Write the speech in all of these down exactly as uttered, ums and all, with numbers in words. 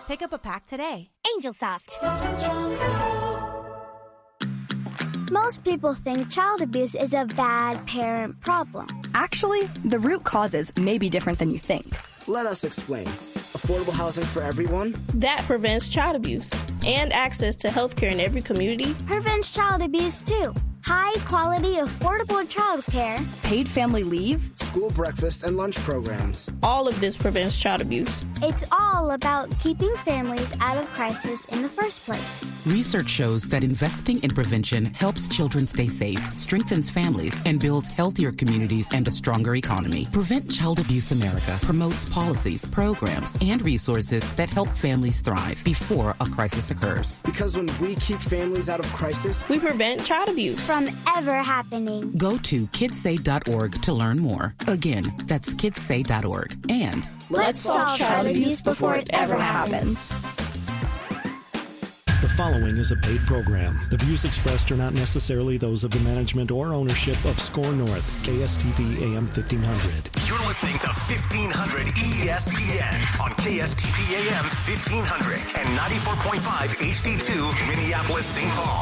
Pick up a pack today. Angel Soft. Soft and strong, Most people think child abuse is a bad parent problem. Actually, the root causes may be different than you think. Let us explain. Affordable housing for everyone? That prevents child abuse. And access to health care in every community. Prevents child abuse, too. High-quality, affordable childcare. Paid family leave. School breakfast and lunch programs. All of this prevents child abuse. It's all about keeping families out of crisis in the first place. Research shows that investing in prevention helps children stay safe, strengthens families, and builds healthier communities and a stronger economy. Prevent Child Abuse America promotes policies, programs, and resources that help families thrive before a crisis occurs. Because when we keep families out of crisis, we prevent child abuse from ever happening. Go to kidsay dot org to learn more. Again, that's kidsay dot org. And let's solve child abuse before it ever happens. The following is a paid program. The views expressed are not necessarily those of the management or ownership of Score North, K S T P A M fifteen hundred. You're listening to fifteen hundred E S P N on K S T P A M fifteen hundred and ninety-four point five H D two Minneapolis, Saint Paul.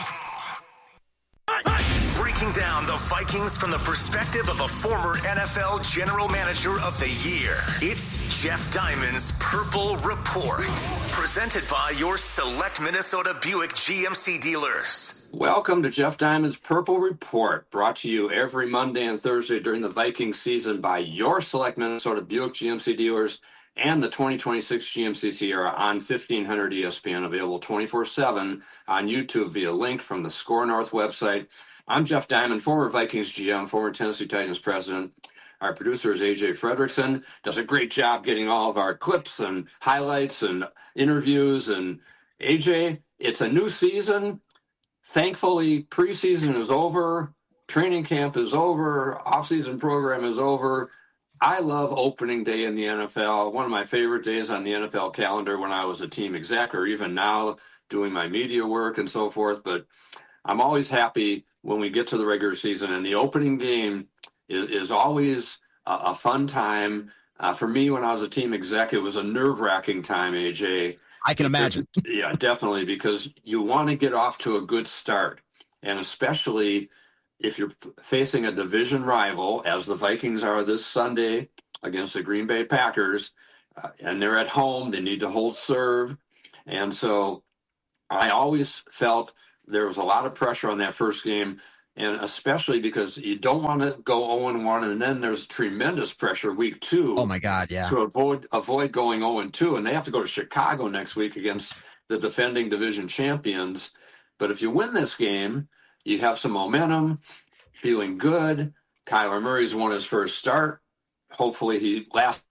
Breaking down the Vikings from the perspective of a former N F L General Manager of the Year. It's Jeff Diamond's Purple Report. Presented by your select Minnesota Buick G M C dealers. Welcome to Jeff Diamond's Purple Report, brought to you every Monday and Thursday during the Viking season by your select Minnesota Buick G M C dealers and the twenty twenty-six G M C Sierra on fifteen hundred E S P N, available twenty-four seven on YouTube via link from the Score North website. I'm Jeff Diamond, former Vikings G M, former Tennessee Titans president. Our producer is A J Fredrickson, does a great job getting all of our clips and highlights and interviews. And A J, it's a new season. Thankfully, preseason is over, training camp is over, off-season program is over. I love opening day in the N F L, one of my favorite days on the N F L calendar when I was a team exec or even now doing my media work and so forth. But I'm always happy when we get to the regular season, and the opening game is, is always a, a fun time. Uh, for me, when I was a team exec, it was a nerve-wracking time, A J. I can imagine. Yeah, definitely, because you want to get off to a good start, and especially if you're facing a division rival, as the Vikings are this Sunday against the Green Bay Packers, uh, and they're at home, they need to hold serve. And so I always felt there was a lot of pressure on that first game, and especially because you don't want to go oh and one, and then there's tremendous pressure week two. Oh, my God, yeah. To avoid avoid going oh and two, and they have to go to Chicago next week against the defending division champions. But if you win this game, you have some momentum, feeling good. Kyler Murray's won his first start. Hopefully he lasts.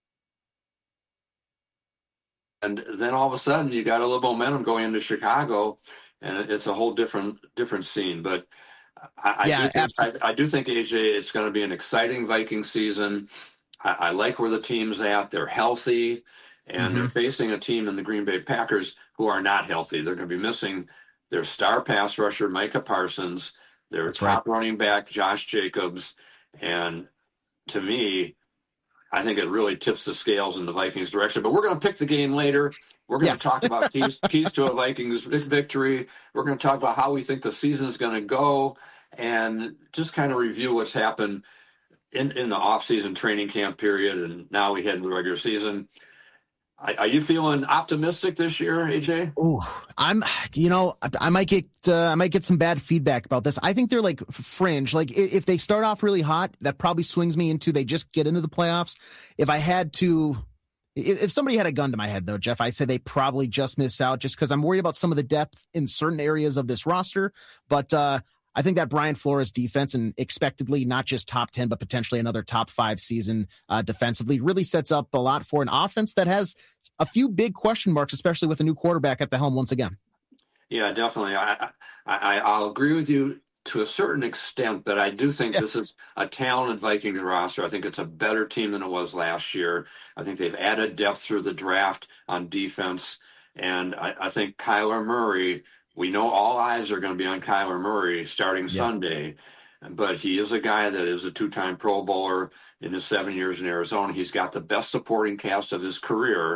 And then all of a sudden you got a little momentum going into Chicago, and it's a whole different different scene. But I, yeah, I, do, think, I, I do think, A J, it's going to be an exciting Viking season. I, I like where the team's at. They're healthy, and mm-hmm. they're facing a team in the Green Bay Packers who are not healthy. They're going to be missing their star pass rusher, Micah Parsons, their That's top right. running back, Josh Jacobs. And to me, I think it really tips the scales in the Vikings' direction. But we're going to pick the game later. We're going yes. to talk about keys, keys to a Vikings victory. We're going to talk about how we think the season is going to go and just kind of review what's happened in, in the off-season training camp period. And now we head into the regular season. Are you feeling optimistic this year, A J? Oh, I'm, you know, I might get, uh, I might get some bad feedback about this. I think they're like fringe. Like if they start off really hot, that probably swings me into they just get into the playoffs. If I had to, if somebody had a gun to my head though, Jeff, I say they probably just miss out just because I'm worried about some of the depth in certain areas of this roster. But, uh, I think that Brian Flores defense, and expectedly not just top ten, but potentially another top five season uh, defensively, really sets up a lot for an offense that has a few big question marks, especially with a new quarterback at the helm once again. Yeah, definitely. I, I, I'll agree with you to a certain extent, but I do think yeah. this is a talented Vikings roster. I think it's a better team than it was last year. I think they've added depth through the draft on defense, and I, I think Kyler Murray, we know all eyes are going to be on Kyler Murray starting yeah. Sunday, but he is a guy that is a two-time Pro Bowler in his seven years in Arizona. He's got the best supporting cast of his career,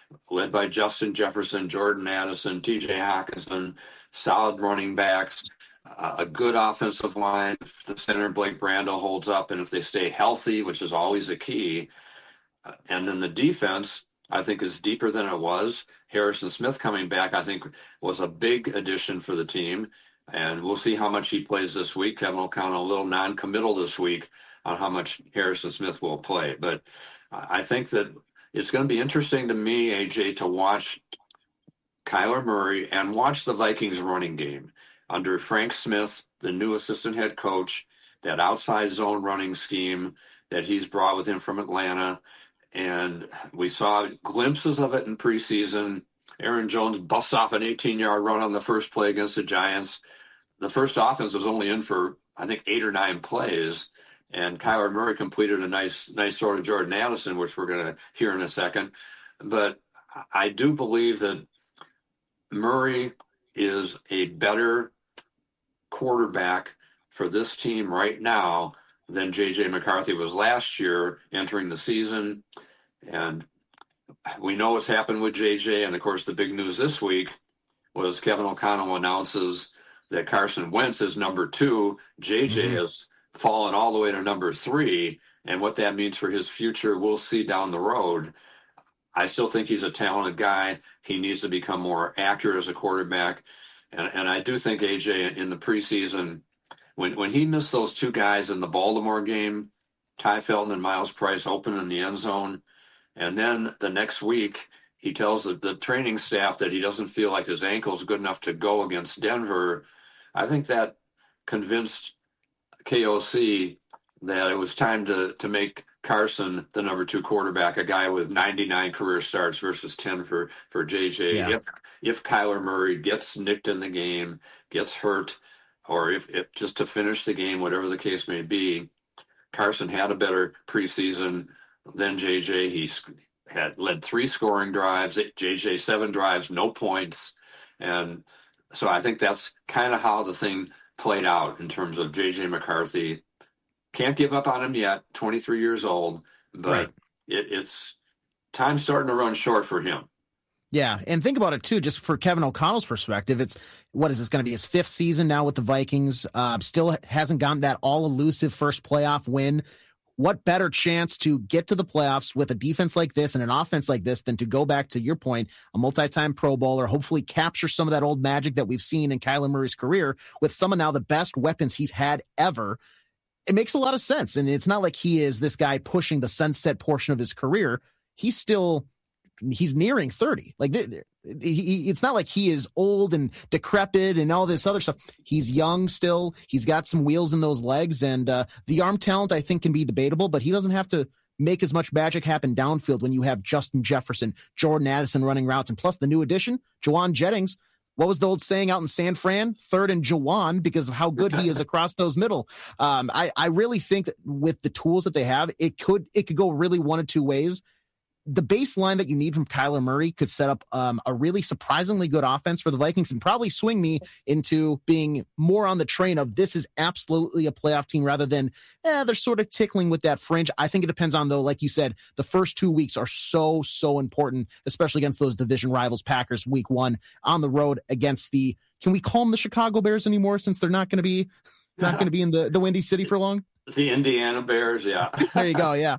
led by Justin Jefferson, Jordan Addison, T J Hockenson, solid running backs, uh, a good offensive line. If the center Blake Brandel holds up and if they stay healthy, which is always a key. Uh, and then the defense, I think, is deeper than it was. Harrison Smith coming back, I think, was a big addition for the team. And we'll see how much he plays this week. Kevin O'Connell a little non-committal this week on how much Harrison Smith will play. But I think that it's going to be interesting to me, A J, to watch Kyler Murray and watch the Vikings running game under Frank Smith, the new assistant head coach, that outside zone running scheme that he's brought with him from Atlanta. And we saw glimpses of it in preseason. Aaron Jones busts off an eighteen-yard run on the first play against the Giants. The first offense was only in for, I think, eight or nine plays. And Kyler Murray completed a nice nice throw to Jordan Addison, which we're going to hear in a second. But I do believe that Murray is a better quarterback for this team right now than J J McCarthy was last year entering the season. And we know what's happened with J J. And, of course, the big news this week was Kevin O'Connell announces that Carson Wentz is number two. J J mm-hmm. has fallen all the way to number three. And what that means for his future, we'll see down the road. I still think he's a talented guy. He needs to become more accurate as a quarterback. And, and I do think A J in the preseason, when, when he missed those two guys in the Baltimore game, Ty Felton and Miles Price open in the end zone, and then the next week he tells the, the training staff that he doesn't feel like his ankle's good enough to go against Denver. I think that convinced K O C that it was time to to make Carson the number two quarterback, a guy with ninety-nine career starts versus ten for, for J J. Yeah. If if Kyler Murray gets nicked in the game, gets hurt, or if, if just to finish the game, whatever the case may be, Carson had a better preseason than J J. He had led three scoring drives, J J seven drives, no points. And so I think that's kind of how the thing played out in terms of J J McCarthy. Can't give up on him yet, twenty-three years old, but right. it, it's time starting to run short for him. Yeah, and think about it, too, just for Kevin O'Connell's perspective. It's, what is this going to be, his fifth season now with the Vikings? Uh, still hasn't gotten that all-elusive first playoff win. What better chance to get to the playoffs with a defense like this and an offense like this than to go back to your point, a multi-time Pro Bowler, hopefully capture some of that old magic that we've seen in Kyler Murray's career with some of now the best weapons he's had ever. It makes a lot of sense. And it's not like he is this guy pushing the sunset portion of his career. He's still, he's nearing thirty. Like he, he, it's not like he is old and decrepit and all this other stuff. He's young still. He's got some wheels in those legs, and uh, the arm talent I think can be debatable, but he doesn't have to make as much magic happen downfield when you have Justin Jefferson, Jordan Addison running routes, and plus the new addition, Juwan Jennings. What was the old saying out in San Fran? Third and Juwan, because of how good he is across those middle. Um, I, I really think that with the tools that they have, it could it could go really one of two ways. The baseline that you need from Kyler Murray could set up um, a really surprisingly good offense for the Vikings and probably swing me into being more on the train of this is absolutely a playoff team rather than eh, they're sort of tickling with that fringe. I think it depends on, though, like you said, the first two weeks are so, so important, especially against those division rivals, Packers week one on the road against the, can we call them the Chicago Bears anymore since they're not going to be not going to be in the, the Windy City for long? The Indiana Bears, yeah. There you go, yeah.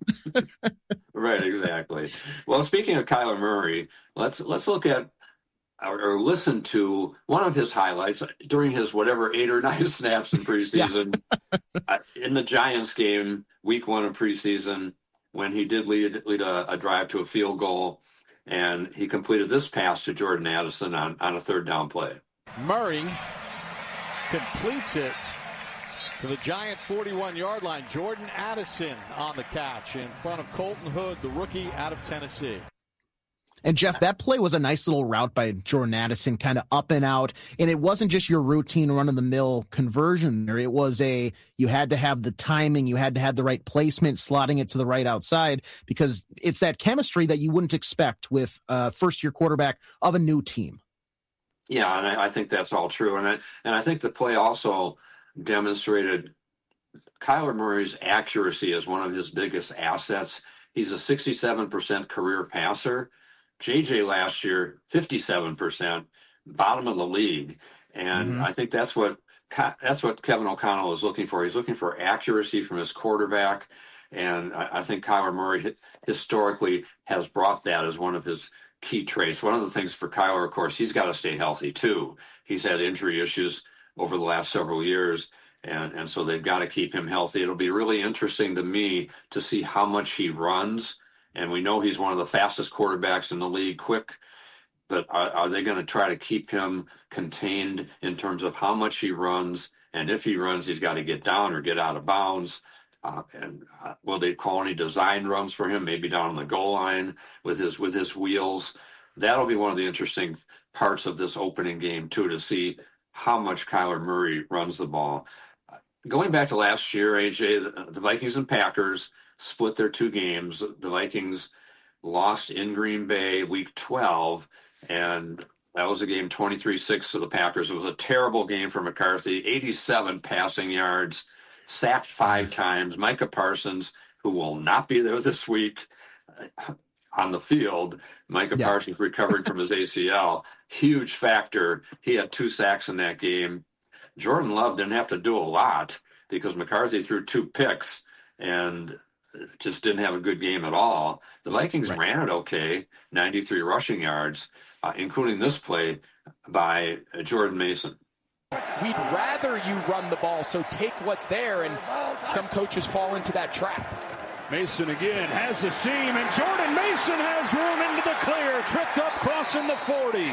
Right, exactly. Well, speaking of Kyler Murray, let's let's look at or, or listen to one of his highlights during his whatever eight or nine snaps in preseason. Yeah. uh, in the Giants game, week one of preseason, when he did lead lead a, a drive to a field goal, and he completed this pass to Jordan Addison on, on a third down play. Murray completes it to the Giant forty-one-yard line. Jordan Addison on the catch in front of Colton Hood, the rookie out of Tennessee. And, Jeff, that play was a nice little route by Jordan Addison, kind of up and out. And it wasn't just your routine run-of-the-mill conversion there. It was a, you had to have the timing, you had to have the right placement, slotting it to the right outside, because it's that chemistry that you wouldn't expect with a first-year quarterback of a new team. Yeah, and I, I think that's all true. And I, and I think the play also demonstrated Kyler Murray's accuracy as one of his biggest assets. He's a sixty-seven percent career passer, J J last year, fifty-seven percent, bottom of the league. And mm-hmm. I think that's what that's what Kevin O'Connell is looking for. He's looking for accuracy from his quarterback. And I, I think Kyler Murray historically has brought that as one of his key traits. One of the things for Kyler, of course, he's got to stay healthy too. He's had injury issues over the last several years. And, and so they've got to keep him healthy. It'll be really interesting to me to see how much he runs. And we know he's one of the fastest quarterbacks in the league, quick. But are, are they going to try to keep him contained in terms of how much he runs? And if he runs, he's got to get down or get out of bounds. Uh, and uh, will they call any design runs for him, maybe down on the goal line with his with his wheels? That'll be one of the interesting parts of this opening game, too, to see how much Kyler Murray runs the ball. Going back to last year, A J, the, the Vikings and Packers split their two games. The Vikings lost in Green Bay week twelve, and that was a game twenty-three six to the Packers. It was a terrible game for McCarthy, eighty-seven passing yards, sacked five times. Micah Parsons, who will not be there this week on the field, Micah yeah. Parsons recovering from his A C L, huge factor. He had two sacks in that game. Jordan Love didn't have to do a lot because McCarthy threw two picks and just didn't have a good game at all. The Vikings right. ran it okay, ninety-three rushing yards, uh, including this play by uh, Jordan Mason. We'd rather you run the ball, so take what's there, and some coaches fall into that trap. Mason again has a seam, and Jordan Mason has room into the clear, tripped up crossing the forty.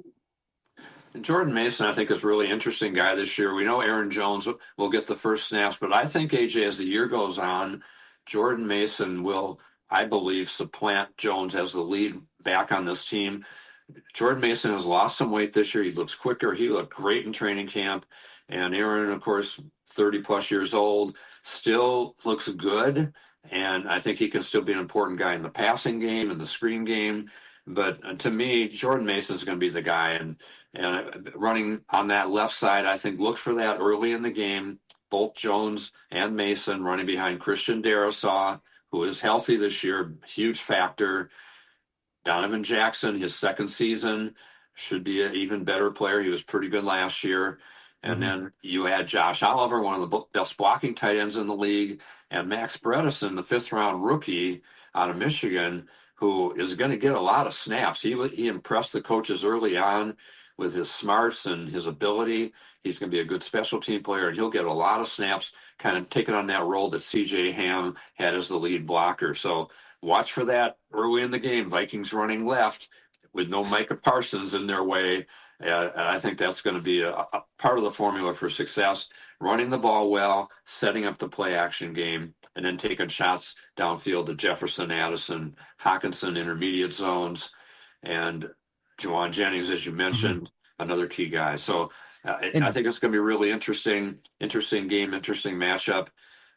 Jordan Mason, I think, is a really interesting guy this year. We know Aaron Jones will get the first snaps, but I think, A J, as the year goes on, Jordan Mason will, I believe, supplant Jones as the lead back on this team. Jordan Mason has lost some weight this year. He looks quicker. He looked great in training camp. And Aaron, of course, thirty-plus years old, still looks good. And I think he can still be an important guy in the passing game and the screen game. But to me, Jordan Mason is going to be the guy. And, and running on that left side, I think look for that early in the game. Both Jones and Mason running behind Christian Darrisaw, who is healthy this year, huge factor. Donovan Jackson, his second season, should be an even better player. He was pretty good last year. And mm-hmm. then you add Josh Oliver, one of the best blocking tight ends in the league, and Max Bredesen, the fifth-round rookie out of Michigan, who is going to get a lot of snaps. He he impressed the coaches early on with his smarts and his ability. He's going to be a good special team player, and he'll get a lot of snaps, kind of taking on that role that C J Ham had as the lead blocker. So watch for that early in the game. Vikings running left with no Micah Parsons in their way. Uh, and I think that's going to be a, a part of the formula for success. Running the ball well, setting up the play action game, and then taking shots downfield to Jefferson, Addison, Hockenson, intermediate zones, and Juwan Jennings, as you mentioned, mm-hmm. another key guy. So uh, and, I think it's going to be a really interesting, interesting game, interesting matchup.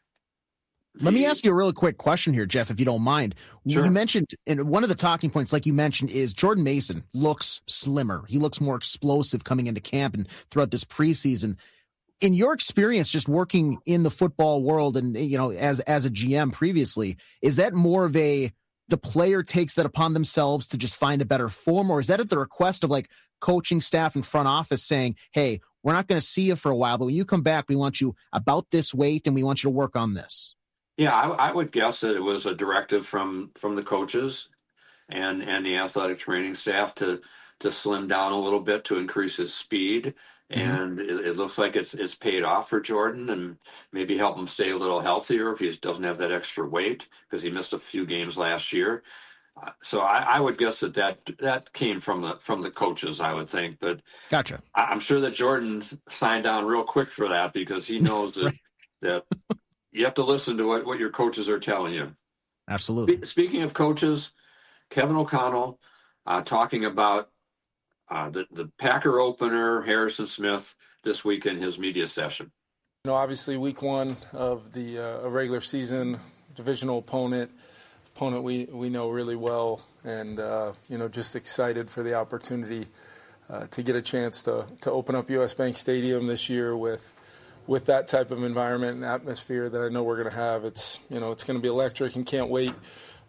The, Let me ask you a really quick question here, Jeff, if you don't mind. Sure. You mentioned, and one of the talking points, like you mentioned, is Jordan Mason looks slimmer. He looks more explosive coming into camp and throughout this preseason. In your experience, just working in the football world and, you know, as, as a G M previously, is that more of a, the player takes that upon themselves to just find a better form, or is that at the request of like coaching staff and front office saying, hey, we're not going to see you for a while, but when you come back, we want you about this weight and we want you to work on this? Yeah, I, I would guess that it was a directive from, from the coaches and, and the athletic training staff to, to slim down a little bit to increase his speed. And mm-hmm. it, it looks like it's it's paid off for Jordan, and maybe help him stay a little healthier if he doesn't have that extra weight, because he missed a few games last year. Uh, so I, I would guess that, that that came from the from the coaches, I would think. But gotcha. I, I'm sure that Jordan signed on real quick for that, because he knows that right. that you have to listen to what, what your coaches are telling you. Absolutely. Spe- speaking of coaches, Kevin O'Connell uh, talking about Uh, the, the Packer opener, Harrison Smith, this week in his media session. You know, obviously week one of the uh, regular season, divisional opponent, opponent we, we know really well, and, uh, you know, just excited for the opportunity uh, to get a chance to, to open up U S Bank Stadium this year with with that type of environment and atmosphere that I know we're going to have. It's, you know, it's going to be electric and can't wait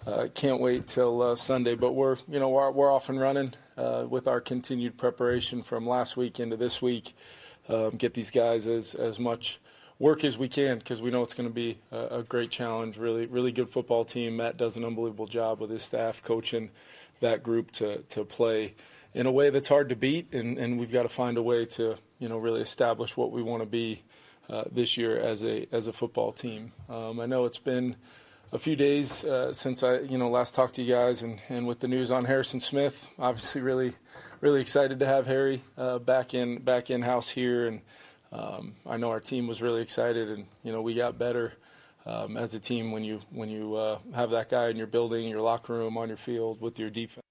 uh, can't wait till uh, Sunday. But we're, you know, we're, we're off and running uh, with our continued preparation from last week into this week. Um, get these guys as, as much work as we can because we know it's going to be a, a great challenge. Really, really good football team. Matt does an unbelievable job with his staff coaching that group to, to play in a way that's hard to beat, and, and we've got to find a way to, you know, really establish what we want to be uh, this year as a as a football team. Um, I know it's been a few days uh, since I, you know, last talked to you guys, and, and with the news on Harrison Smith, obviously really, really excited to have Harry uh, back in back in house here, and um, I know our team was really excited, and you know we got better um, as a team when you when you uh, have that guy in your building, your locker room, on your field with your defense.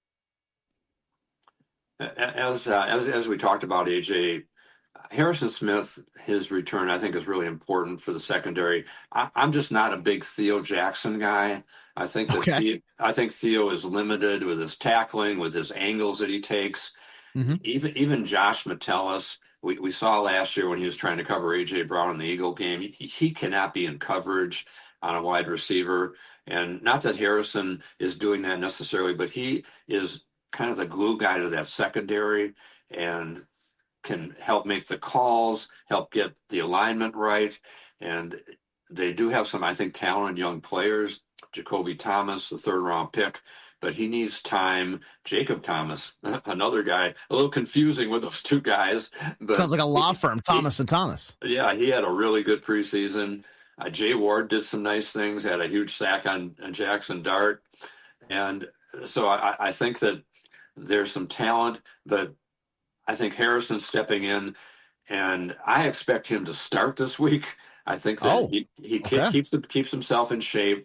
As uh, as as we talked about, A J, Harrison Smith, his return, I think, is really important for the secondary. I, I'm just not a big Theo Jackson guy. I think that okay. Theo, I think Theo is limited with his tackling, with his angles that he takes. Mm-hmm. Even even Josh Metellus, we, we saw last year when he was trying to cover A J Brown in the Eagle game, he, he cannot be in coverage on a wide receiver. And not that Harrison is doing that necessarily, but he is kind of the glue guy to that secondary and can help make the calls, help get the alignment right. And they do have some, I think, talented young players. Jacoby Thomas, the third round pick, but he needs time. Jacob Thomas, another guy, a little confusing with those two guys. But sounds like a law firm, he, Thomas and Thomas. Yeah, he had a really good preseason. Uh, Jay Ward did some nice things, had a huge sack on, on Jackson Dart. And so I, I think that there's some talent, but I think Harrison's stepping in, and I expect him to start this week. I think that oh, he, he okay. keeps keeps himself in shape,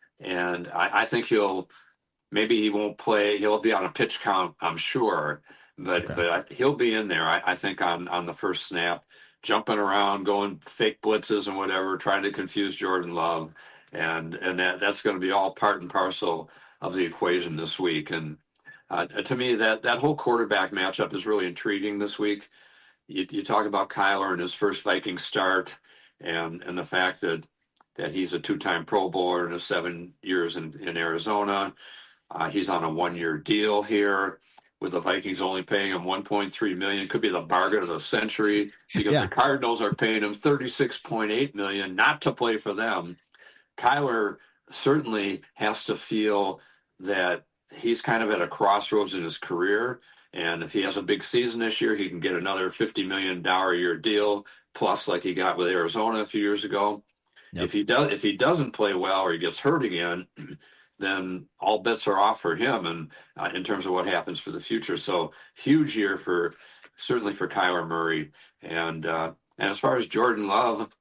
and I, I think he'll maybe he won't play. He'll be on a pitch count, I'm sure, but okay. but I, he'll be in there. I, I think on on the first snap, jumping around, going fake blitzes and whatever, trying to confuse Jordan Love, and and that that's going to be all part and parcel of the equation this week. And Uh, to me, that, that whole quarterback matchup is really intriguing this week. You, you talk about Kyler and his first Viking start, and and the fact that that he's a two-time Pro Bowler in his seven years in, in Arizona. Uh, he's on a one-year deal here, with the Vikings only paying him one point three million dollars. Could be the bargain of the century because yeah. the Cardinals are paying him thirty-six point eight million dollars not to play for them. Kyler certainly has to feel that he's kind of at a crossroads in his career, and if he has a big season this year, he can get another fifty million dollars a year deal, plus like he got with Arizona a few years ago. Yep. If he does, if he doesn't play well or he gets hurt again, then all bets are off for him, and uh, in terms of what happens for the future. So huge year for certainly for Kyler Murray, and uh, and as far as Jordan Love,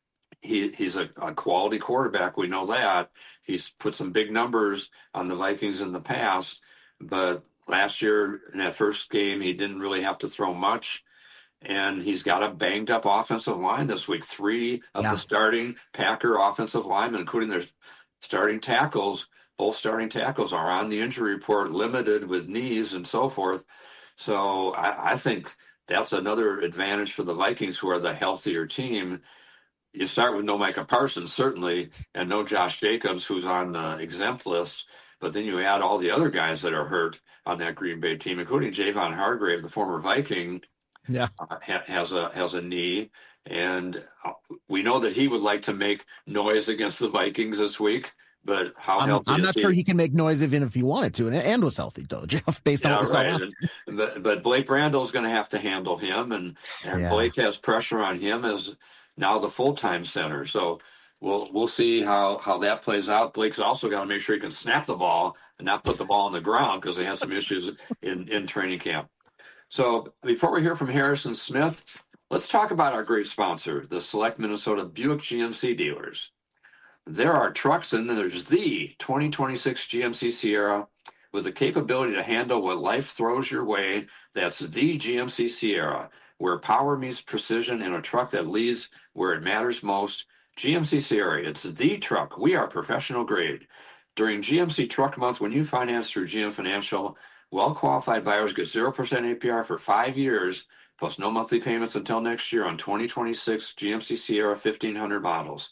He he's a, a quality quarterback. We know that. He's put some big numbers on the Vikings in the past, but last year in that first game, he didn't really have to throw much. And he's got a banged up offensive line this week. Three of yeah. the starting Packer offensive linemen, including their starting tackles, both starting tackles are on the injury report, limited with knees and so forth. So I, I think that's another advantage for the Vikings, who are the healthier team. You start with no Micah Parsons, certainly, and no Josh Jacobs, who's on the exempt list. But then you add all the other guys that are hurt on that Green Bay team, including Javon Hargrave, the former Viking, yeah, uh, ha- has a has a knee. And we know that he would like to make noise against the Vikings this week. But how I'm, healthy I'm is not he? sure he can make noise even if he wanted to, and, and was healthy, though, Jeff, based yeah, on what we right. saw. And, but, but Blake Randall's going to have to handle him, and, and yeah. Blake has pressure on him as now the full-time center. So we'll we'll see how, how that plays out. Blake's also got to make sure he can snap the ball and not put the ball on the ground because he has some issues in, in training camp. So before we hear from Harrison Smith, let's talk about our great sponsor, the Select Minnesota Buick G M C dealers. There are trucks, and there's the twenty twenty-six G M C Sierra with the capability to handle what life throws your way. That's the G M C Sierra, where power meets precision in a truck that leads where it matters most. G M C Sierra, it's the truck. We are professional grade. During G M C Truck Month, when you finance through G M Financial, well-qualified buyers get zero percent A P R for five years, plus no monthly payments until next year on twenty twenty-six G M C Sierra fifteen hundred models.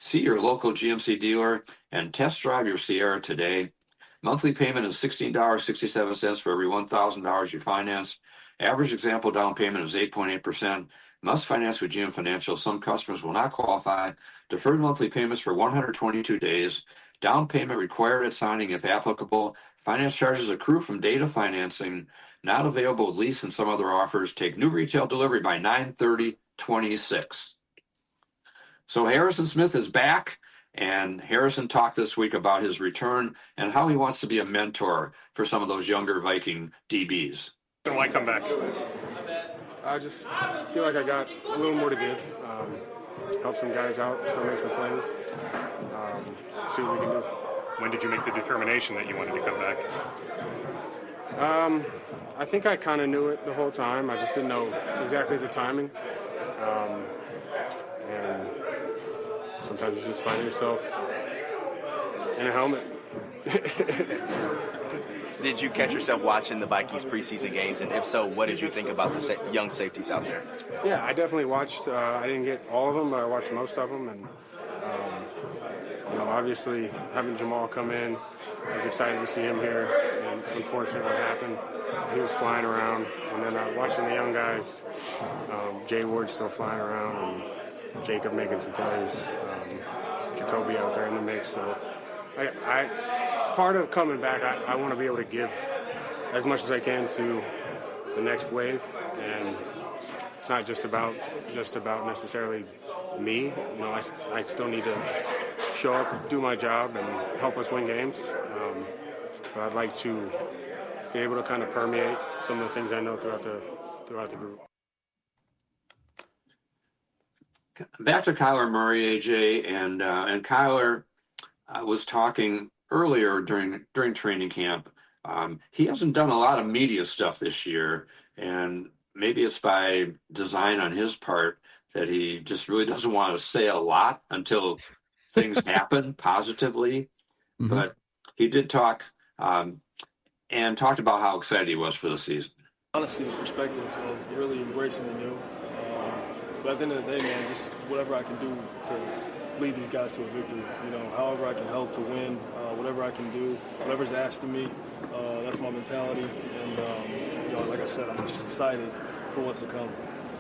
See your local G M C dealer and test drive your Sierra today. Monthly payment is sixteen dollars and sixty-seven cents for every one thousand dollars you finance. Average example down payment is eight point eight percent. Must finance with G M Financial. Some customers will not qualify. Deferred monthly payments for one hundred twenty-two days. Down payment required at signing if applicable. Finance charges accrue from date of financing. Not available with lease and some other offers. Take new retail delivery by nine thirty twenty-six. So Harrison Smith is back, and Harrison talked this week about his return and how he wants to be a mentor for some of those younger Viking D Bs. Why come back? I just feel like I got a little more to give. Um, help some guys out, still make some plays, um, see what we can do. When did you make the determination that you wanted to come back? Um, I think I kind of knew it the whole time. I just didn't know exactly the timing. Um, and sometimes you just find yourself in a helmet. Did you catch yourself watching the Vikings preseason games? And if so, what did you think about the sa- young safeties out there? Yeah, I definitely watched. Uh, I didn't get all of them, but I watched most of them. And, um, you know, obviously having Jamal come in, I was excited to see him here. And unfortunately what happened, he was flying around. And then uh, watching the young guys, um, Jay Ward still flying around and Jacob making some plays, um, Jacoby out there in the mix. So I, I part of coming back, I, I want to be able to give as much as I can to the next wave, and it's not just about just about necessarily me. You know, I, I still need to show up, do my job, and help us win games. Um, but I'd like to be able to kind of permeate some of the things I know throughout the throughout the group. Back to Kyler Murray, A J, and uh, and Kyler uh, was talking earlier during during training camp. Um, he hasn't done a lot of media stuff this year, and maybe it's by design on his part that he just really doesn't want to say a lot until things happen positively. Mm-hmm. But he did talk um, and talked about how excited he was for the season. Honestly, the perspective of really embracing the new. But at the end of the day, man, just whatever I can do to lead these guys to a victory, you know, however I can help to win, uh, whatever I can do, whatever's asked of me, uh, that's my mentality. And, um, you know, like I said, I'm just excited for what's to come.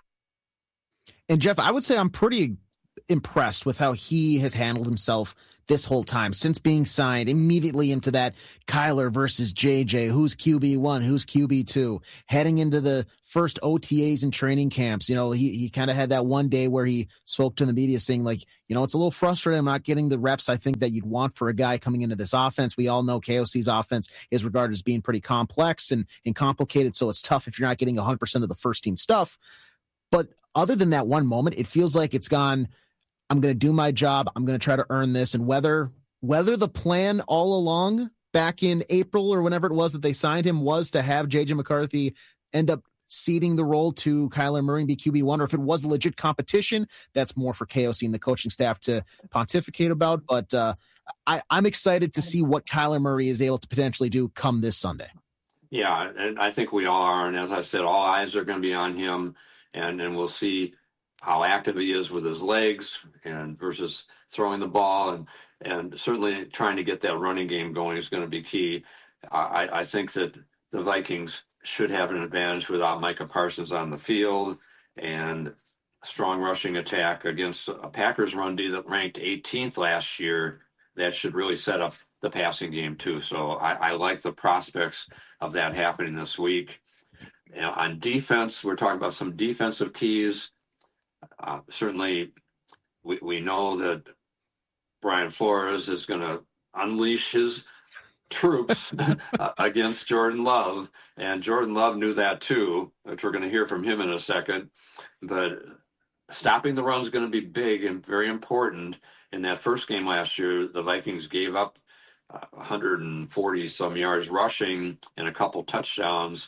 And, Jeff, I would say I'm pretty impressed with how he has handled himself this whole time since being signed immediately into that Kyler versus J J, who's Q B one, who's Q B two, heading into the first O T As and training camps. You know, he, he kind of had that one day where he spoke to the media saying, like, you know, it's a little frustrating. I'm not getting the reps I think that you'd want for a guy coming into this offense. We all know K O C's offense is regarded as being pretty complex and, and complicated. So it's tough if you're not getting one hundred percent of the first team stuff. But other than that one moment, it feels like it's gone, I'm going to do my job. I'm going to try to earn this. And whether whether the plan all along back in April or whenever it was that they signed him was to have J J McCarthy end up ceding the role to Kyler Murray and be Q B one, or if it was a legit competition, that's more for K O C and the coaching staff to pontificate about. But uh, I, I'm excited to see what Kyler Murray is able to potentially do come this Sunday. Yeah, and I think we all are. And as I said, all eyes are going to be on him, and, and we'll see how active he is with his legs and versus throwing the ball, and and certainly trying to get that running game going is going to be key. I, I think that the Vikings should have an advantage without Micah Parsons on the field, and a strong rushing attack against a Packers run D that ranked eighteenth last year. That should really set up the passing game too. So I, I like the prospects of that happening this week. You know, on defense, we're talking about some defensive keys. Uh, certainly, we, we know that Brian Flores is going to unleash his troops against Jordan Love, and Jordan Love knew that too, which we're going to hear from him in a second. But stopping the run is going to be big and very important. In that first game last year, the Vikings gave up uh, one hundred forty some yards rushing and a couple touchdowns.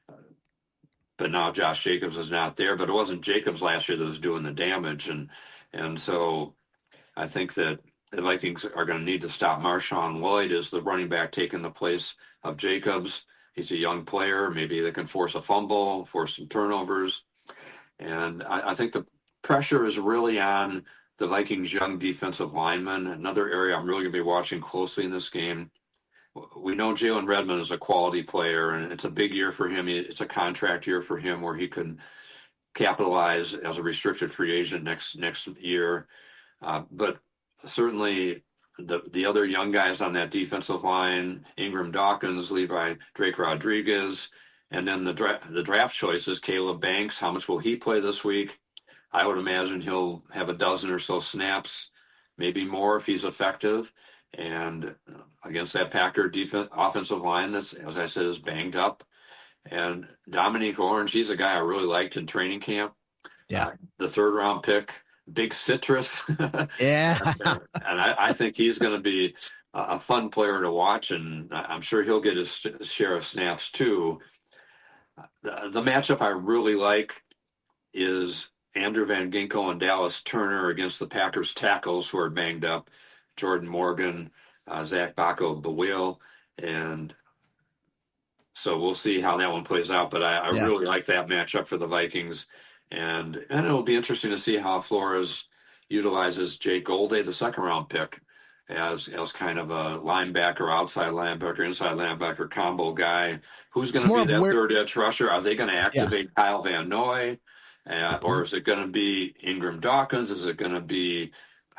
But now Josh Jacobs is not there. But it wasn't Jacobs last year that was doing the damage. And and so I think that the Vikings are going to need to stop Marshawn Lloyd as the running back taking the place of Jacobs. He's a young player. Maybe they can force a fumble, force some turnovers. And I, I think the pressure is really on the Vikings' young defensive linemen. Another area I'm really going to be watching closely in this game. We know Jalen Redmond is a quality player, and it's a big year for him. It's a contract year for him where he can capitalize as a restricted free agent next next year. Uh, but certainly the the other young guys on that defensive line, Ingram Dawkins, Levi Drake Rodriguez, and then the, dra- the draft choices, Caleb Banks, how much will he play this week? I would imagine he'll have a dozen or so snaps, maybe more if he's effective. And against that Packer defense, offensive line that's, as I said, is banged up. And Dominique Orange, he's a guy I really liked in training camp. Yeah. Uh, the third round pick, big citrus. Yeah. and I, I think he's going to be a fun player to watch, and I'm sure he'll get his share of snaps too. The, the matchup I really like is Andrew Van Ginkel and Dallas Turner against the Packers tackles who are banged up. Jordan Morgan, uh, Zach Bacco-Bewell, and so we'll see how that one plays out. But I, I yeah. really like that matchup for the Vikings, and and it'll be interesting to see how Flores utilizes Jake Golday, the second round pick, as as kind of a linebacker, outside linebacker, inside linebacker combo guy. Who's going to be that where... third edge rusher? Are they going to activate yeah. Kyle Van Noy, uh, or is it going to be Ingram Dawkins? Is it going to be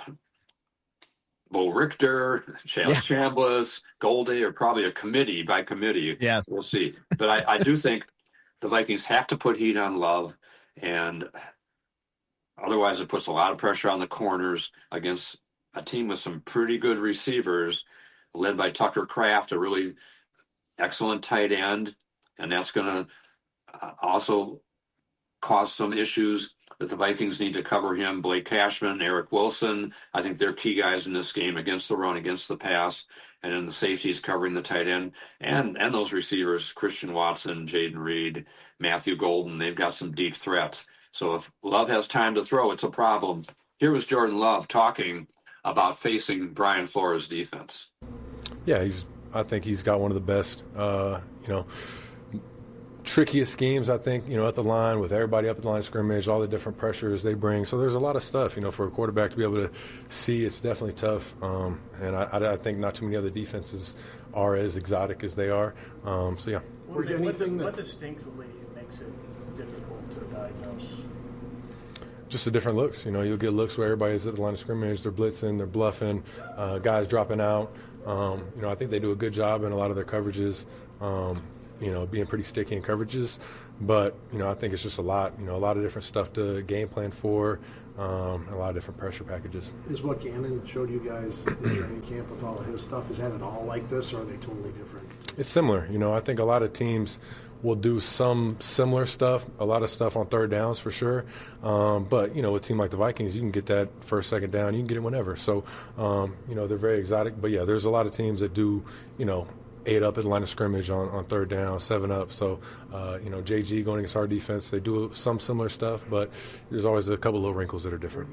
Bo Richter, Charles yeah. Chambliss, Golday, or probably a committee by committee? Yes, we'll see. But I, I do think the Vikings have to put heat on Love, and otherwise it puts a lot of pressure on the corners against a team with some pretty good receivers, led by Tucker Kraft, a really excellent tight end, and that's going to uh, also cause some issues that the Vikings need to cover him. Blake Cashman, Eric Wilson, I think they're key guys in this game against the run, against the pass, and then the safeties covering the tight end, and and those receivers, Christian Watson, Jaden Reed, Matthew Golden, they've got some deep threats. So if Love has time to throw, it's a problem. Here was Jordan Love talking about facing Brian Flores' defense. Yeah, he's. I think he's got one of the best, uh, you know, trickiest schemes, I think, you know, at the line with everybody up at the line of scrimmage, all the different pressures they bring. So there's a lot of stuff, you know, for a quarterback to be able to see. It's definitely tough. Um, and I, I think not too many other defenses are as exotic as they are. Um, so, yeah. Was there anything that... What distinctly makes it difficult to diagnose? Just the different looks. You know, you'll get looks where everybody's at the line of scrimmage, they're blitzing, they're bluffing, uh, guys dropping out. Um, you know, I think they do a good job in a lot of their coverages, um, you know, being pretty sticky in coverages. But, you know, I think it's just a lot, you know, a lot of different stuff to game plan for, um, and a lot of different pressure packages. Is what Gannon showed you guys in training camp with all of his stuff, is that at all like this, or are they totally different? It's similar. You know, I think a lot of teams will do some similar stuff, a lot of stuff on third downs for sure. Um, but, you know, with a team like the Vikings, you can get that first, second down. You can get it whenever. So, um, you know, they're very exotic. But, yeah, there's a lot of teams that do, you know, eight up at the line of scrimmage on, on third down, seven up. So, uh, you know, J G going against our defense, they do some similar stuff. But there's always a couple little wrinkles that are different.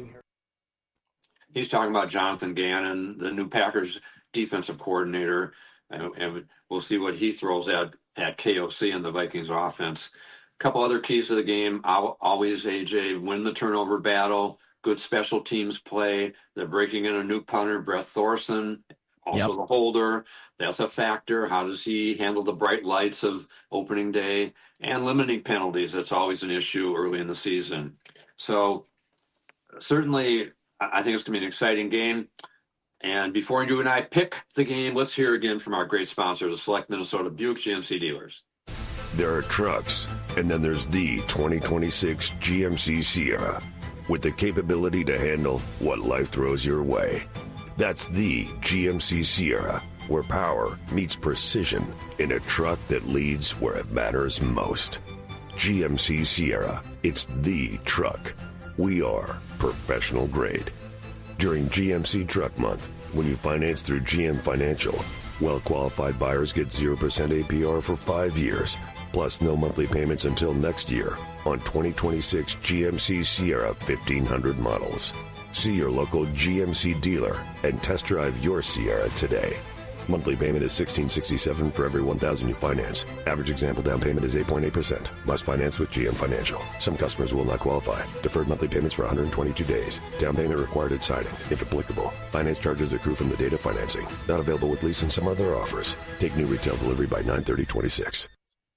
He's talking about Jonathan Gannon, the new Packers defensive coordinator. And, and we'll see what he throws at, at K O C and the Vikings offense. A couple other keys to the game. I'll, always, A J, win the turnover battle, good special teams play. They're breaking in a new punter, Brett Thorson, also yep. the holder. That's a factor. How does he handle the bright lights of opening day? And limiting penalties. That's always an issue early in the season. So certainly I think it's going to be an exciting game. And before you and I pick the game, let's hear again from our great sponsor, the Select Minnesota Buick G M C dealers. There are trucks, and then there's the twenty twenty-six G M C Sierra, with the capability to handle what life throws your way. That's the G M C Sierra, where power meets precision in a truck that leads where it matters most. G M C Sierra, it's the truck. We are professional grade. During G M C Truck Month, when you finance through G M Financial, well-qualified buyers get zero percent A P R for five years, plus no monthly payments until next year on twenty twenty-six G M C Sierra fifteen hundred models. See your local G M C dealer and test drive your Sierra today. Monthly payment is sixteen sixty-seven for every one thousand you finance. Average example down payment is eight point eight percent. Must finance with G M Financial. Some customers will not qualify. Deferred monthly payments for one hundred twenty-two days. Down payment required at signing, if applicable. Finance charges accrue from the date of financing. Not available with lease and some other offers. Take new retail delivery by nine thirty twenty-six.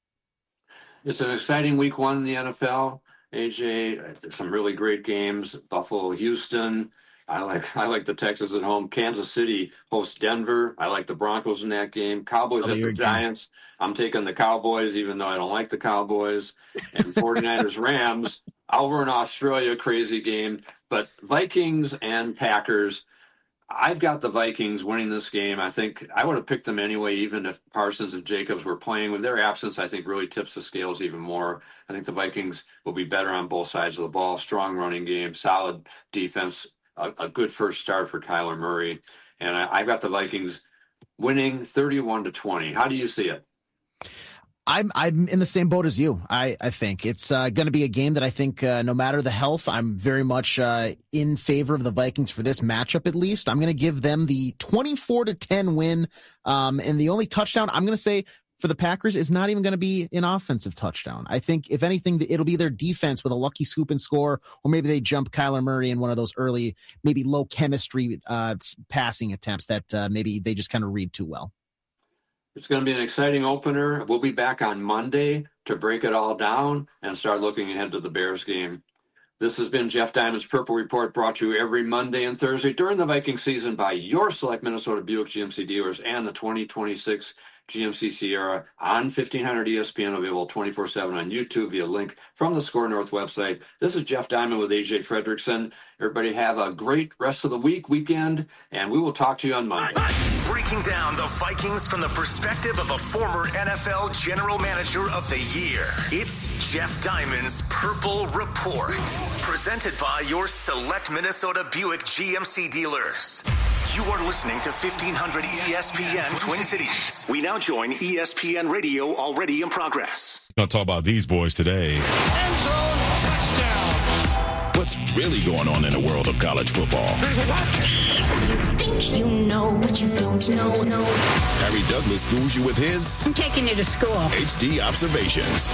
It's an exciting week one in the N F L. A J, some really great games. Buffalo, Houston. I like I like the Texans at home. Kansas City hosts Denver. I like the Broncos in that game. Cowboys oh, at the Giants. I'm taking the Cowboys, even though I don't like the Cowboys. And 49ers Rams over in Australia, crazy game. But Vikings and Packers. I've got the Vikings winning this game. I think I would have picked them anyway, even if Parsons and Jacobs were playing. With their absence, I think really tips the scales even more. I think the Vikings will be better on both sides of the ball. Strong running game, solid defense, a, a good first start for Kyler Murray. And I, I've got the Vikings winning thirty-one to twenty. How do you see it? I'm I'm in the same boat as you. I, I think it's uh, going to be a game that I think uh, no matter the health, I'm very much uh, in favor of the Vikings for this matchup. At least I'm going to give them the twenty-four to ten win. Um, and the only touchdown I'm going to say for the Packers is not even going to be an offensive touchdown. I think if anything, it'll be their defense with a lucky scoop and score, or maybe they jump Kyler Murray in one of those early, maybe low chemistry uh, passing attempts that uh, maybe they just kind of read too well. It's going to be an exciting opener. We'll be back on Monday to break it all down and start looking ahead to the Bears game. This has been Jeff Diamond's Purple Report, brought to you every Monday and Thursday during the Viking season by your select Minnesota Buick G M C dealers and the twenty twenty-six G M C Sierra on fifteen hundred E S P N, available twenty-four seven on YouTube via link from the Score North website. This is Jeff Diamond with A J Fredrickson. Everybody have a great rest of the week, weekend, and we will talk to you on Monday. Breaking down the Vikings from the perspective of a former N F L General Manager of the Year. It's Jeff Diamond's Purple Report. Presented by your select Minnesota Buick G M C dealers. You are listening to fifteen hundred E S P N Twin Cities. We now join E S P N Radio, already in progress. We're going to talk about these boys today. End zone touchdown. What's really going on in the world of college football? You think you know, but you don't know. No. Harry Douglas schools you with his... I'm taking you to school. H D Observations.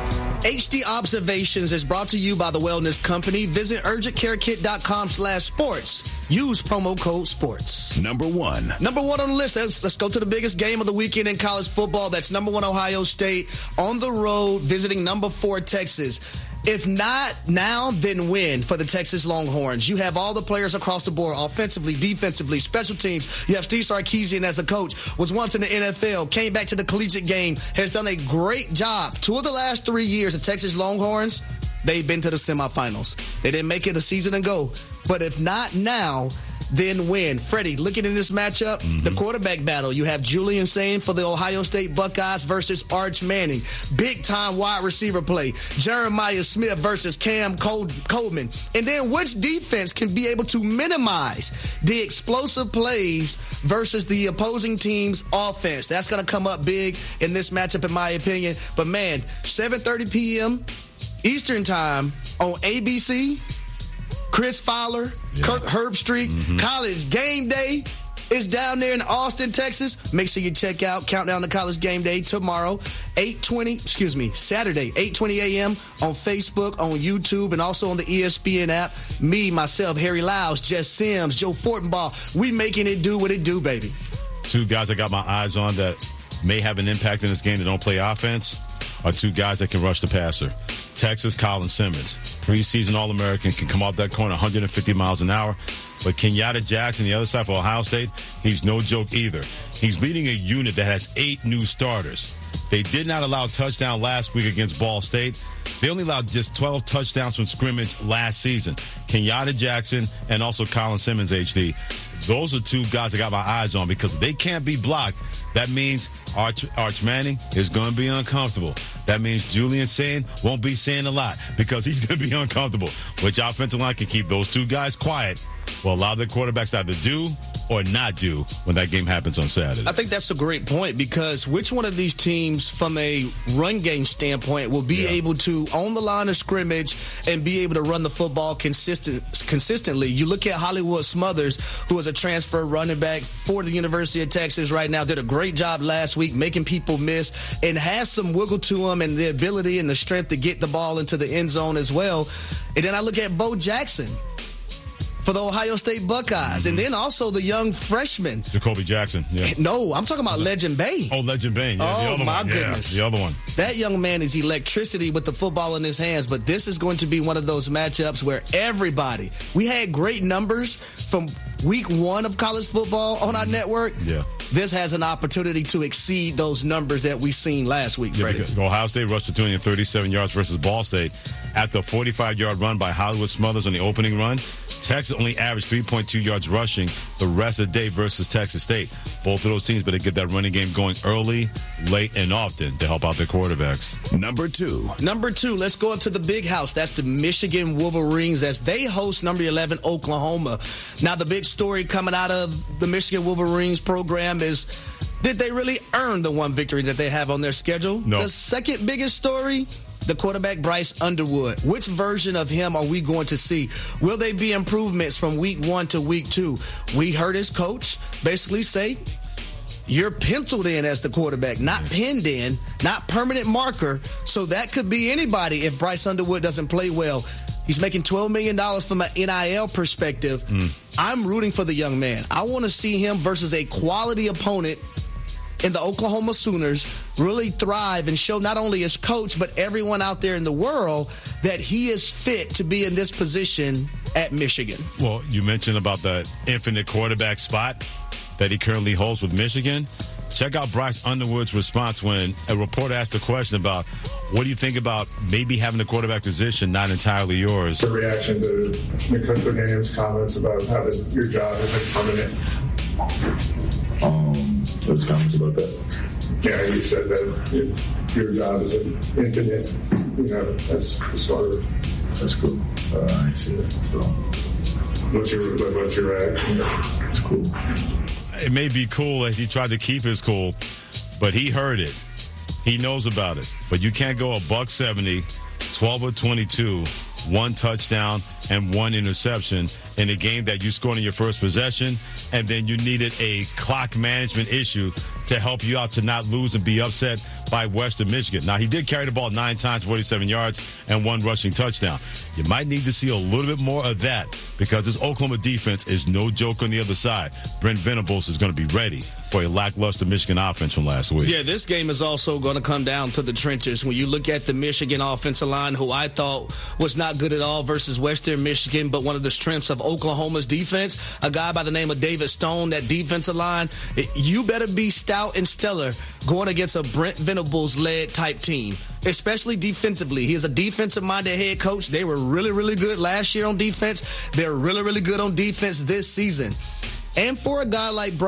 H D Observations is brought to you by the Wellness Company. Visit urgentcarekit.com slash sports. Use promo code sports. Number one. Number one on the list. Let's, let's go to the biggest game of the weekend in college football. That's number one Ohio State on the road visiting number four Texas. If not now, then when for the Texas Longhorns? You have all the players across the board, offensively, defensively, special teams. You have Steve Sarkisian as the coach, was once in the N F L, came back to the collegiate game, has done a great job. Two of the last three years, the Texas Longhorns, they've been to the semifinals. They didn't make it a season ago. But if not now, then when? Freddie, looking in this matchup, mm-hmm. the quarterback battle, you have Julian Sain for the Ohio State Buckeyes versus Arch Manning. Big-time wide receiver play. Jeremiah Smith versus Cam Coleman. And then which defense can be able to minimize the explosive plays versus the opposing team's offense? That's going to come up big in this matchup, in my opinion. But, man, seven thirty p.m. Eastern Time on A B C. Chris Fowler, yeah. Kirk Herbstreit, mm-hmm. College Game Day is down there in Austin, Texas. Make sure you check out Countdown to College Game Day tomorrow, eight twenty, excuse me, Saturday, eight twenty a.m. on Facebook, on YouTube, and also on the E S P N app. Me, myself, Harry Lyles, Jess Sims, Joe Fortenbaugh, we making it do what it do, baby. Two guys I got my eyes on that may have an impact in this game that don't play offense are two guys that can rush the passer. Texas, Colin Simmons. Preseason All-American, can come off that corner one hundred fifty miles an hour. But Kenyatta Jackson, the other side for Ohio State, he's no joke either. He's leading a unit that has eight new starters. They did not allow a touchdown last week against Ball State. They only allowed just twelve touchdowns from scrimmage last season. Kenyatta Jackson and also Colin Simmons, H D. Those are two guys I got my eyes on because they can't be blocked. That means Arch, Arch Manning is going to be uncomfortable. That means Julian Sain won't be saying a lot because he's going to be uncomfortable. Which offensive line can keep those two guys quiet will allow the quarterbacks to either do or not do when that game happens on Saturday? I think that's a great point, because which one of these teams from a run game standpoint will be yeah. able to own the line of scrimmage and be able to run the football consistent, consistently? You look at Hollywood Smothers, who is a transfer running back for the University of Texas right now, did a great job last week making people miss and has some wiggle to him and the ability and the strength to get the ball into the end zone as well. And then I look at Bo Jackson for the Ohio State Buckeyes. Mm-hmm. And then also the young freshman. Jacoby Jackson. Yeah. No, I'm talking about Legend Bain. Oh, Legend Bain. Yeah, oh, the other my one. goodness. Yeah, the other one. That young man is electricity with the football in his hands. But this is going to be one of those matchups where everybody, we had great numbers from week one of college football on our network. Yeah. This has an opportunity to exceed those numbers that we seen last week. Yeah, Ohio State rushed for two hundred thirty-seven yards versus Ball State after a forty-five-yard run by Hollywood Smothers on the opening run. Texas only averaged three point two yards rushing the rest of the day versus Texas State. Both of those teams better get that running game going early, late, and often to help out their quarterbacks. Number two. Number two, let's go up to the big house. That's the Michigan Wolverines as they host number eleven Oklahoma. Now, the big story coming out of the Michigan Wolverines program is, did they really earn the one victory that they have on their schedule? No. The second biggest story, the quarterback Bryce Underwood. Which version of him are we going to see? Will they be improvements from week one to week two? We heard his coach basically say, you're penciled in as the quarterback, not pinned in, not permanent marker. So that could be anybody if Bryce Underwood doesn't play well. He's making twelve million dollars from an N I L perspective. Mm. I'm rooting for the young man. I want to see him versus a quality opponent in the Oklahoma Sooners really thrive and show not only his coach, but everyone out there in the world that he is fit to be in this position at Michigan. Well, you mentioned about the infinite quarterback spot that he currently holds with Michigan. Check out Bryce Underwood's response when a reporter asked a question about, what do you think about maybe having the quarterback position not entirely yours? The reaction to McClanahan's comments about how the, your job isn't permanent. Um, those comments about that. Yeah, he said that your job is infinite. You know, that's the starter. That's cool. Uh, I see that. So, what's your what's your reaction? Yeah, it's cool. It may be cool as he tried to keep his cool, but he heard it. He knows about it. But you can't go a buck seventy, twelve or twenty-two, one touchdown and one interception in a game that you scored in your first possession, and then you needed a clock management issue to help you out to not lose and be upset by Western Michigan. Now, he did carry the ball nine times, forty-seven yards, and one rushing touchdown. You might need to see a little bit more of that because this Oklahoma defense is no joke on the other side. Brent Venables is going to be ready for a lackluster Michigan offense from last week. Yeah, this game is also going to come down to the trenches. When you look at the Michigan offensive line, who I thought was not good at all versus Western Michigan, but one of the strengths of Oklahoma's defense, a guy by the name of David Stone, that defensive line, you better be stout and stellar going against a Brent Venables-led type team, especially defensively. He is a defensive-minded head coach. They were really, really good last year on defense. They're really, really good on defense this season. And for a guy like Bryce